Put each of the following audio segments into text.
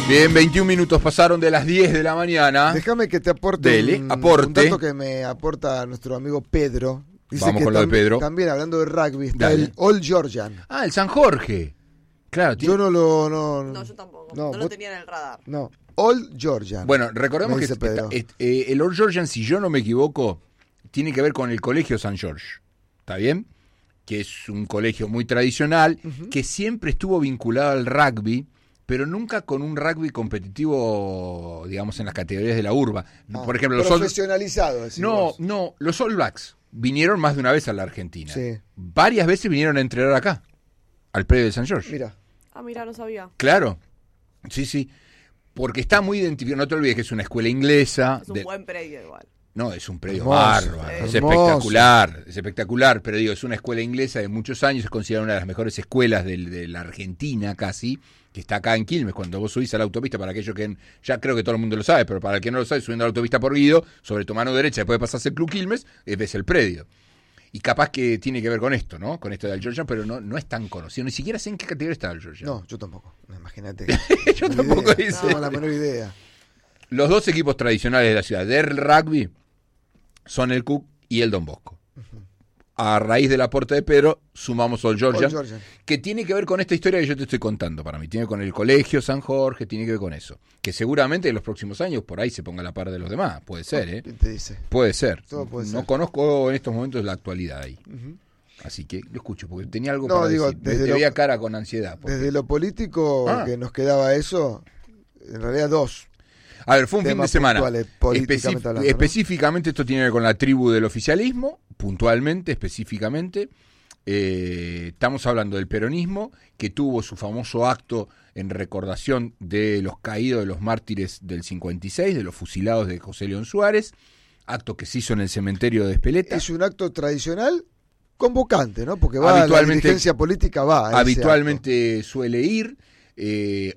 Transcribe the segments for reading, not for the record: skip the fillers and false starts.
Bien, 21 minutos pasaron de las 10 de la mañana. Déjame que te aporte un dato que me aporta nuestro amigo Pedro. Dice Vamos que con lo de Pedro. También hablando de rugby está Dale. el All Georgian. Ah, el San Jorge. Claro, Yo no lo... No, yo tampoco. No lo tenía en el radar. No, All Georgian. Bueno, recordemos que el All Georgian, si yo no me equivoco, tiene que ver con el Colegio San George. ¿Está bien? Que es un colegio muy tradicional, que siempre estuvo vinculado al rugby, pero nunca con un rugby competitivo, digamos, en las categorías de la urba. Por ejemplo, profesionalizado. No, los All Blacks vinieron más de una vez a la Argentina. Sí. Varias veces vinieron a entrenar acá, al predio de San George. Mira. Mira, no sabía. Claro, sí. Porque está muy identificado. No te olvides que es una escuela inglesa. Es un buen predio igual. No, es un predio hermoso, bárbaro, es espectacular, pero digo, es una escuela inglesa de muchos años, es considerada una de las mejores escuelas de la Argentina casi, que está acá en Quilmes. Cuando vos subís a la autopista, para aquellos que ya creo que todo el mundo lo sabe, pero para el que no lo sabe, subiendo a la autopista por Guido, sobre tu mano derecha, después de pasarse el Club Quilmes, ves el predio. Y capaz que tiene que ver con esto, ¿no? Con esto del Georgian, pero no es tan conocido. Ni siquiera sé en qué categoría está el Georgian. No, yo tampoco. Imagínate. Yo tampoco hice. No, la menor idea. Los dos equipos tradicionales de la ciudad del rugby son el Cook y el Don Bosco. A raíz del aporte de Pedro, sumamos All Georgian, que tiene que ver con esta historia que yo te estoy contando para mí. Tiene que ver con el Colegio San Jorge, tiene que ver con eso. Que seguramente en los próximos años por ahí se ponga a la par de los demás. Puede ser, ¿eh? ¿Quién te dice? Puede ser. Todo puede ser. No conozco en estos momentos la actualidad ahí. Así que lo escucho, porque tenía algo para decir. Te veía cara con ansiedad. Desde lo político que nos quedaba eso, en realidad dos. A ver, fue un fin de semana. Específicamente esto tiene que ver con la tribu del oficialismo, puntualmente, específicamente. Estamos hablando del peronismo, que tuvo su famoso acto en recordación de los caídos, de los mártires del 56, de los fusilados de José León Suárez, acto que se hizo en el cementerio de Espeleta. Es un acto tradicional convocante, ¿no? Porque la dirigencia política va a habitualmente suele ir. El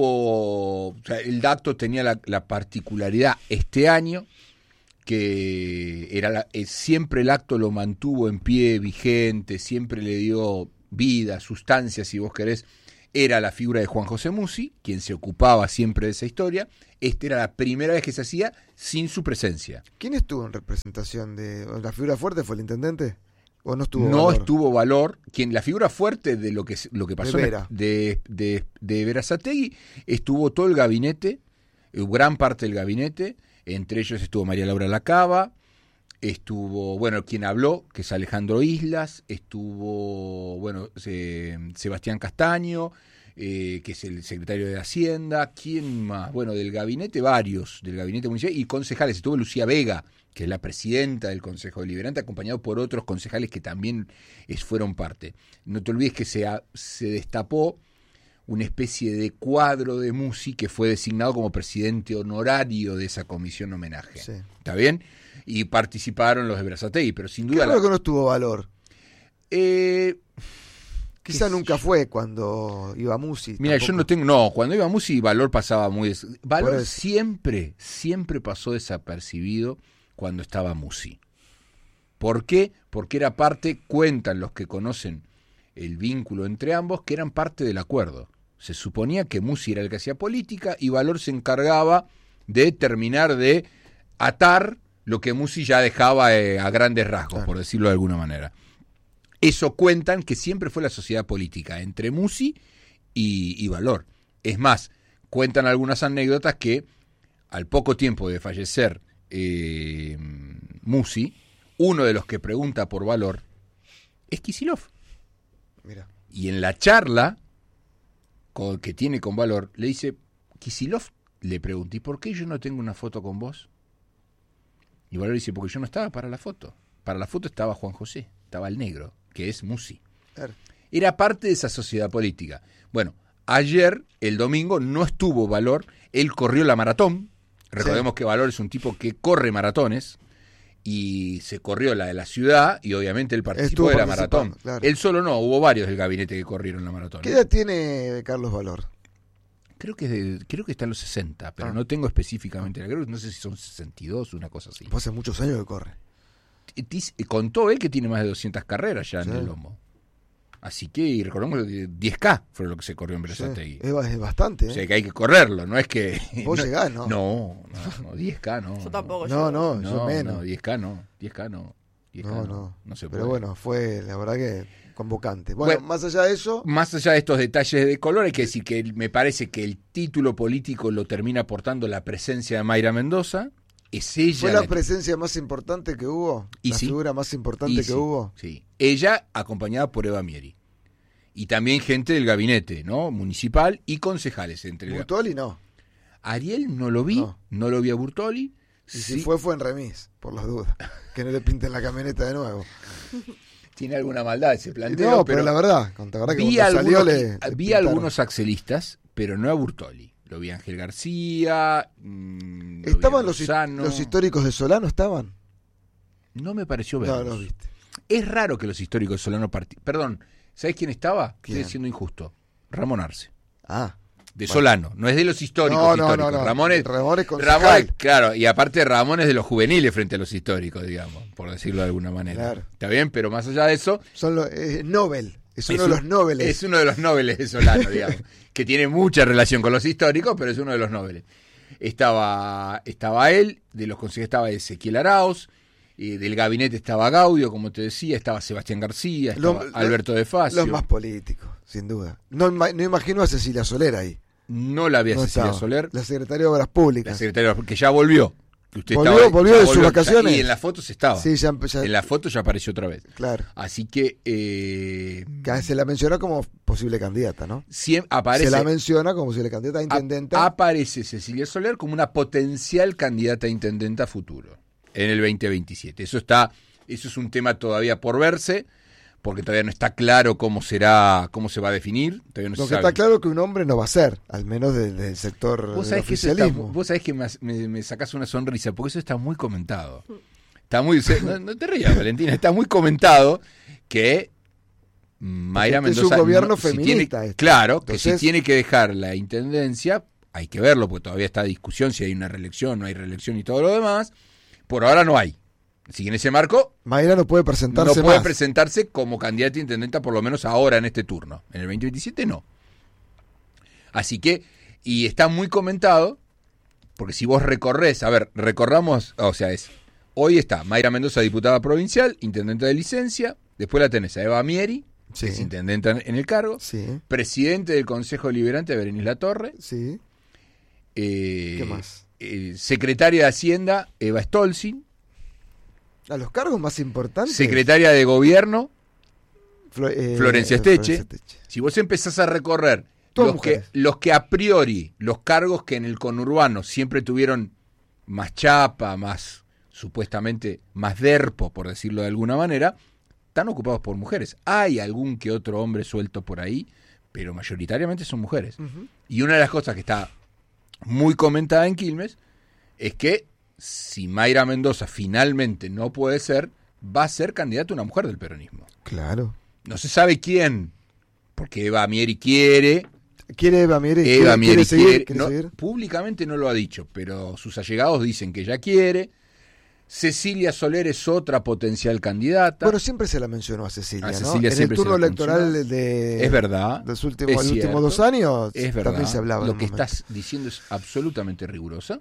acto tenía la particularidad este año que era siempre el acto lo mantuvo en pie, vigente, siempre le dio vida, sustancia, si vos querés, era la figura de Juan José Musi, quien se ocupaba siempre de esa historia. Esta era la primera vez que se hacía sin su presencia. ¿Quién estuvo en representación de la figura fuerte? ¿Fue el intendente? ¿O no estuvo No Valor? Estuvo Valor. La figura fuerte de lo que pasó de Berazategui, estuvo todo el gabinete, gran parte del gabinete, entre ellos estuvo María Laura Lacaba, estuvo, quien habló, que es Alejandro Islas, estuvo, Sebastián Castaño, que es el secretario de Hacienda, ¿quién más? Del gabinete varios, del gabinete municipal, y concejales, estuvo Lucía Vega, que es la presidenta del Consejo Deliberante, acompañado por otros concejales que también fueron parte. No te olvides que se destapó una especie de cuadro de Musi que fue designado como presidente honorario de esa comisión homenaje. Sí. ¿Está bien? Y participaron los de Berazategui, pero sin duda... Claro que no estuvo Valor. Quizá nunca fue cuando iba Musi. Mira, tampoco. Yo no tengo... No, cuando iba Musi, Valor pasaba muy... Valor siempre pasó desapercibido cuando estaba Musi. ¿Por qué? Porque era parte, cuentan los que conocen el vínculo entre ambos, que eran parte del acuerdo. Se suponía que Musi era el que hacía política y Valor se encargaba de terminar de atar lo que Musi ya dejaba a grandes rasgos, por decirlo de alguna manera. Eso cuentan que siempre fue la sociedad política entre Musi y Valor. Es más, cuentan algunas anécdotas que al poco tiempo de fallecer Musi, uno de los que pregunta por Valor es Kicillof. Mira. Y en la charla que tiene con Valor, le dice, Kicillof le pregunta, ¿y por qué yo no tengo una foto con vos? Y Valor dice, porque yo no estaba para la foto. Para la foto estaba Juan José, estaba el negro, que es Musi. Era parte de esa sociedad política. Bueno, ayer, el domingo, no estuvo Valor, él corrió la maratón. Recordemos que Valor es un tipo que corre maratones y se corrió la de la ciudad y obviamente él participó de la maratón. Claro. Él solo no, hubo varios del gabinete que corrieron la maratón. ¿Qué edad tiene Carlos Valor? Creo que está en los 60, pero no tengo específicamente la creo, no sé si son 62, una cosa así. Pues hace muchos años que corre. Contó él que tiene más de 200 carreras ya en el lomo. Así que, y recordemos que 10K fue lo que se corrió en Berazategui. Es bastante, ¿eh? O sea que hay que correrlo, no es que... Vos llegás, ¿no? No, 10K no. Yo tampoco. No, yo menos. No, 10K no. 10K no. No se puede. Pero bueno, fue la verdad que convocante. Bueno, más allá de eso... Más allá de estos detalles de color, hay que decir que me parece que el título político lo termina aportando la presencia de Mayra Mendoza. Es ella. ¿Fue la presencia más importante que hubo? ¿La figura más importante que hubo? Sí. Ella acompañada por Eva Mieri. Y también gente del gabinete, ¿no? Municipal y concejales. Burtoli no. Ariel no lo vi, no lo vi a Burtoli. Y si fue en remis, por las dudas. Que no le pinten la camioneta de nuevo. Tiene alguna maldad ese planteo. No, pero la verdad que vi algunos axelistas, pero no a Burtoli. Lo vi a Ángel García. ¿Estaban los históricos de Solano? ¿Estaban? No me pareció verlos. No, los viste. Es raro que los históricos de Solano Perdón, ¿sabés quién estaba? ¿Quién? Estoy siendo injusto. Ramón Arce. De Solano, no es de los históricos. No. Ramón es concejal. Claro, y aparte Ramón es de los juveniles frente a los históricos, digamos, por decirlo de alguna manera. Claro. Está bien, pero más allá de eso... Nobel. Es uno de los nobles. Es uno de los nobles de Solano, digamos, que tiene mucha relación con los históricos, pero es uno de los nobles. Estaba él, de los consejeros estaba Ezequiel Arauz, del gabinete estaba Gaudio, como te decía, estaba Sebastián García, estaba Alberto de Facio. Los más políticos, sin duda. No imagino a Cecilia Soler ahí. No la vi a Cecilia Soler. La secretaria de Obras Públicas. La secretaria, que ya volvió. Que usted volvió de sus vacaciones. Y en las fotos estaba. Sí, ya. En las fotos ya apareció otra vez. Claro. Así que... se la menciona como posible candidata, ¿no? Se la menciona como posible candidata a intendenta. Aparece Cecilia Soler como una potencial candidata a intendenta futuro en el 2027. Eso es un tema todavía por verse, porque todavía no está claro cómo se va a definir. Todavía no Lo se que sabe. está claro que un hombre no va a ser, al menos del sector del oficialismo. Vos sabés que me sacás una sonrisa, porque eso está muy comentado. No te rías, Valentina, está muy comentado que Mayra Mendoza... Es un gobierno feminista. Claro, entonces, que si tiene que dejar la intendencia, hay que verlo, porque todavía está a discusión si hay una reelección, no hay reelección y todo lo demás. Por ahora no hay. Si en ese marco... Mayra no puede presentarse presentarse como candidata a intendenta, por lo menos ahora en este turno. En el 2027 no. Así que, y está muy comentado, porque si vos recorramos, hoy está Mayra Mendoza, diputada provincial, intendente de licencia, después la tenés a Eva Mieri, que es intendenta en el cargo, presidente del Consejo Deliberante, Berenice Latorre, ¿qué más? Secretaria de Hacienda, Eva Stolzin, a los cargos más importantes. Secretaria de Gobierno, Florencia Esteche. Si vos empezás a recorrer los que a priori, los cargos que en el conurbano siempre tuvieron más chapa, más supuestamente más derpo, por decirlo de alguna manera, están ocupados por mujeres. Hay algún que otro hombre suelto por ahí, pero mayoritariamente son mujeres. Uh-huh. Y una de las cosas que está muy comentada en Quilmes es que si Mayra Mendoza finalmente no puede ser, va a ser candidata una mujer del peronismo. Claro. No se sabe quién, porque Eva Mieri quiere. ¿Quiere Eva Mieri? ¿Quiere seguir? ¿Seguir? Públicamente no lo ha dicho, pero sus allegados dicen que ella quiere. Cecilia Soler es otra potencial candidata. Bueno, siempre se la mencionó a Cecilia, ¿no? En el turno electoral es verdad, de los últimos 2 años es verdad, también se hablaba. Lo que estás diciendo es absolutamente rigurosa.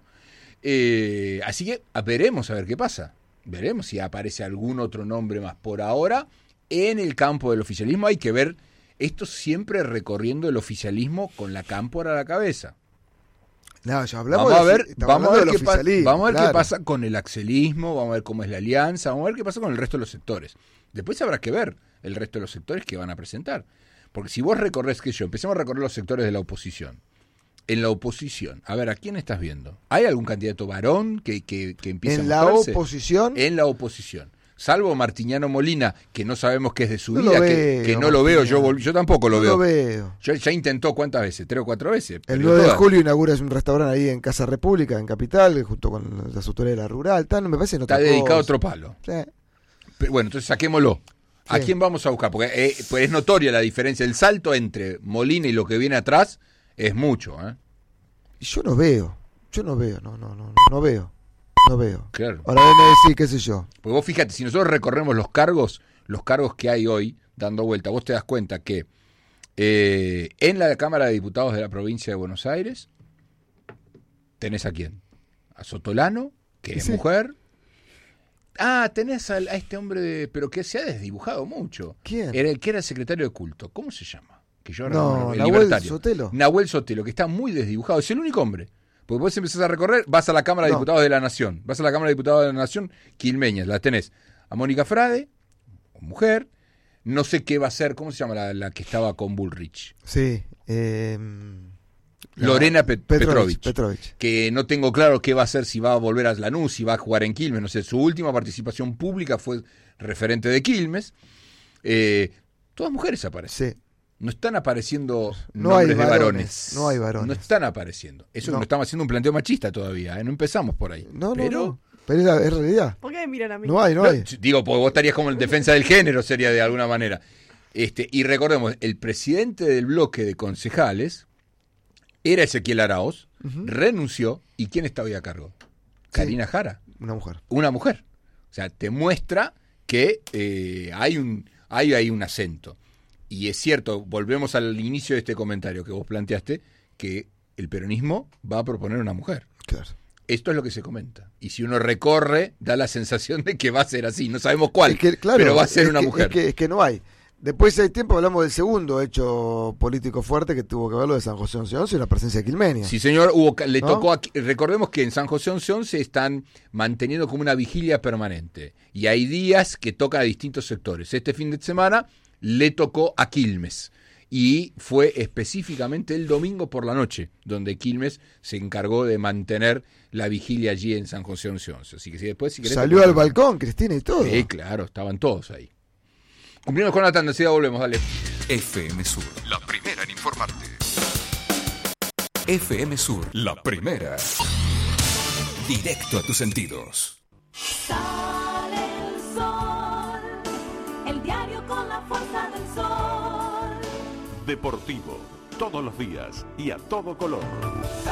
Así que veremos a ver qué pasa. Veremos si aparece algún otro nombre más. Por ahora, en el campo del oficialismo hay que ver esto siempre recorriendo el oficialismo con la cámpora a la cabeza. No, ya hablamos vamos a ver qué pasa con el axelismo, vamos a ver cómo es la alianza, vamos a ver qué pasa con el resto de los sectores. Después habrá que ver el resto de los sectores que van a presentar. Porque si vos recorres, empecemos a recorrer los sectores de la oposición. En la oposición, a ver, ¿a quién estás viendo? ¿Hay algún candidato varón que empiece a mostrarse? En la oposición. Salvo Martiniano Molina, que no sabemos qué es de su vida, que no lo veo, yo tampoco lo veo. Ya intentó ¿cuántas veces? 3 o 4 veces. El 9 de julio inaugura un restaurante ahí en Casa República, en Capital, junto con las autoridades de la rural. Me parece está dedicado a otro palo. Sí. Pero bueno, entonces saquémoslo. ¿A quién vamos a buscar? Porque pues es notoria la diferencia. El salto entre Molina y lo que viene atrás es mucho. Yo no veo. No veo. Claro. Ahora ven a decir, qué sé yo. Pues vos fíjate, si nosotros recorremos los cargos, los cargos que hay hoy dando vuelta, vos te das cuenta que en la Cámara de Diputados de la provincia de Buenos Aires tenés a quién, a Sotolano, que es mujer. Tenés a este hombre pero que se ha desdibujado mucho. ¿Quién? Era el que era el secretario de culto. ¿Cómo se llama? Que yo no, Nahuel Sotelo. Nahuel Sotelo, que está muy desdibujado. Es el único hombre. Porque vos empezás a recorrer, vas a la Cámara de Diputados de la Nación. Vas a la Cámara de Diputados de la Nación, quilmeñas. La tenés a Mónica Frade, mujer. No sé qué va a ser, ¿cómo se llama la que estaba con Bullrich? Sí, Lorena Petrovich, Petrovich. Que no tengo claro qué va a hacer, si va a volver a Lanús, si va a jugar en Quilmes, no sé, su última participación pública fue referente de Quilmes. Todas mujeres aparecen. Sí. No están apareciendo nombres de varones. No hay varones. No están apareciendo. Eso no estamos haciendo un planteo machista todavía, no empezamos por ahí. Pero es realidad. ¿Por qué me miran a mí? No hay. Digo, porque vos estarías como en defensa del género, sería de alguna manera. Y recordemos, el presidente del bloque de concejales era Ezequiel Araoz, renunció, ¿y quién está hoy a cargo? Karina Jara. Una mujer. O sea, te muestra que hay ahí un acento. Y es cierto, volvemos al inicio de este comentario que vos planteaste, que el peronismo va a proponer una mujer. Claro. Esto es lo que se comenta. Y si uno recorre, da la sensación de que va a ser así. No sabemos cuál, pero va a ser una mujer. Es que no hay. Después de tiempo hablamos del segundo hecho político fuerte que tuvo que ver lo de San José 1111 y la presencia de Quilmenia. Sí, señor, tocó recordemos que en San José 1111 están manteniendo como una vigilia permanente. Y hay días que tocan a distintos sectores. Este fin de semana le tocó a Quilmes. Y fue específicamente el domingo por la noche, donde Quilmes se encargó de mantener la vigilia allí en San José 1111. Así que si después... Salió al balcón, Cristina, y todo. Sí, claro, estaban todos ahí. Cumplimos con la tanda, enseguida volvemos, dale. FM Sur, la primera en informarte. FM Sur, la primera. Directo a tus sentidos. Sale el sol, el diario con la fuerza del sol. Deportivo, todos los días y a todo color.